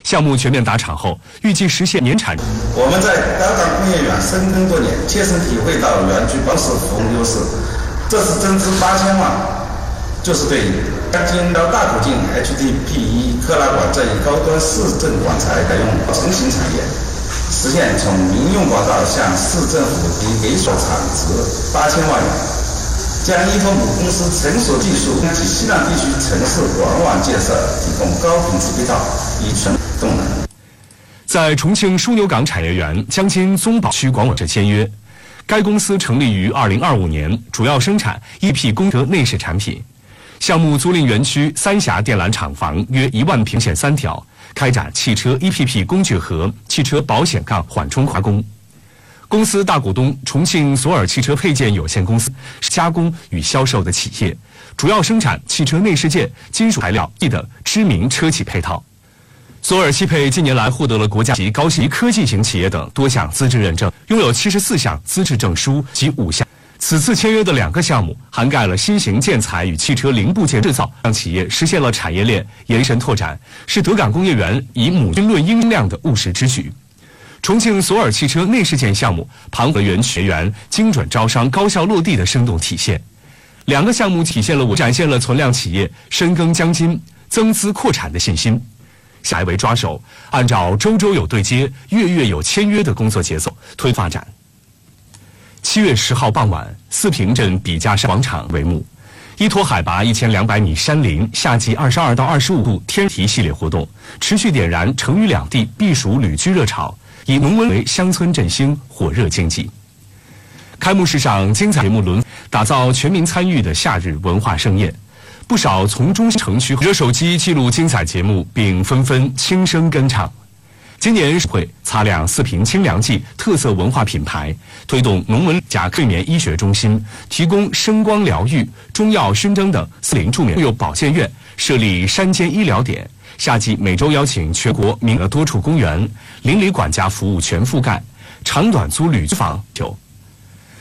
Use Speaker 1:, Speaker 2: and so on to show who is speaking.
Speaker 1: 项目全面达产后，预计实现年产。
Speaker 2: 我们在高岗工业园深耕多年，切身体会到园区办事服务优势。这次增资8000万，就是对江津到大口径 HDPE 克拉馆这一高端市政广材改用成型产业，实现从民用广告向市政府给所产值8000万元，将依托母公司成熟技术及西南地区城市管网建设，提供高品质配套，以纯动能。
Speaker 1: 在重庆枢纽港产业园江津宗宝区广网社签约。该公司成立于2025年，主要生产1P工车内饰产品。项目租赁园区三峡电缆厂房约1万平线3条，开展汽车 EPP 工具盒、汽车保险杠缓冲加工。公司大股东重庆索尔汽车配件有限公司是加工与销售的企业，主要生产汽车内饰件、金属材料等知名车企配套。索尔汽配近年来获得了国家级高新科技型企业等多项资质认证，拥有74项资质证书及5项。此次签约的2个项目涵盖了新型建材与汽车零部件制造，让企业实现了产业链延伸拓展，是德港工业园以母均论英量的务实之举。重庆索尔汽车内饰件项目盘活园区园精准招商、高效落地的生动体现。2个项目展现了存量企业深耕江津、增资扩产的信心。下来为抓手，按照周周有对接、月月有签约的工作节奏推发展。7月10号傍晚，四平镇笔架山广场帷幕，依托海拔1200米山林，夏季22到25度天体系列活动，持续点燃成渝两地避暑旅居热潮，以农文为乡村振兴，火热经济。开幕式上，精彩节目轮打造全民参与的夏日文化盛宴。不少从中心城区热手机记录精彩节目，并纷纷轻声跟唱。今年会擦亮四平清凉剂特色文化品牌，推动农文甲睡眠医学中心，提供声光疗愈、中药熏蒸等40助眠护佑保健院，设立山间医疗点。夏季每周邀请全国名额多处公园，邻里管家服务全覆盖，长短租旅居房就。